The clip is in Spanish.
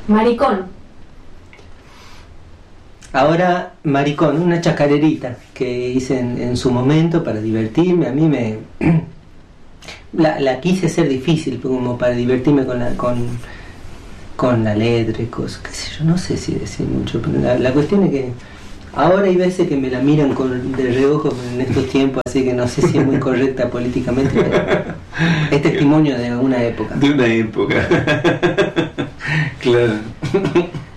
Maricón. Ahora, maricón, una chacarerita que hice en su momento para divertirme. A mí me... la quise hacer difícil, como para divertirme con la letra y cosas, qué sé yo, no sé si decir mucho, pero la cuestión es que ahora hay veces que me la miran de reojo en estos tiempos, así que no sé si es muy correcta políticamente, pero es testimonio de una época. De una época. Claro.